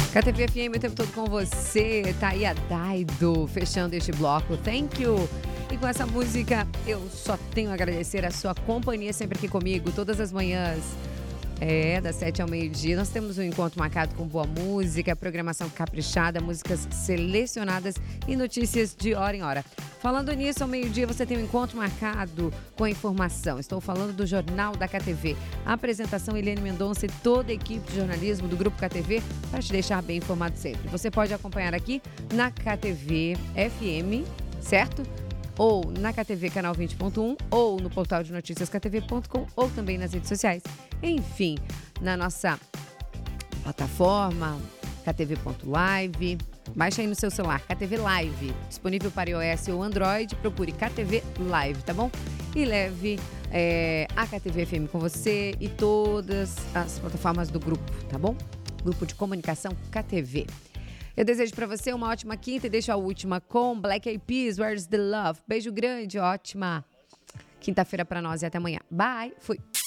KTV FM o tempo todo com você. Tá aí a Daido fechando este bloco. Thank you. E com essa música eu só tenho a agradecer a sua companhia sempre aqui comigo, todas as manhãs. Das 7 ao meio-dia. Nós temos um encontro marcado com boa música, programação caprichada, músicas selecionadas e notícias de hora em hora. Falando nisso, ao meio-dia você tem um encontro marcado com a informação. Estou falando do Jornal da KTV. A apresentação Eliane Mendonça e toda a equipe de jornalismo do Grupo KTV para te deixar bem informado sempre. Você pode acompanhar aqui na KTV FM, certo? Ou na KTV Canal 20.1, ou no portal de notícias ktv.com, ou também nas redes sociais. Enfim, na nossa plataforma, ktv.live. Baixa aí no seu celular, KTV Live, disponível para iOS ou Android. Procure KTV Live, tá bom? E leve a KTV FM com você e todas as plataformas do grupo, tá bom? Grupo de Comunicação KTV. Eu desejo para você uma ótima quinta e deixo a última com Black Eyed Peas, Where's the Love? Beijo grande, ótima quinta-feira para nós e até amanhã. Bye, fui!